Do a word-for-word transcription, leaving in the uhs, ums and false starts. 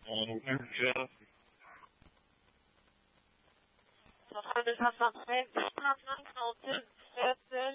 On a aucun budget. Centrale deux cent soixante-treize, trente-cinq, sont-ils dix-sept,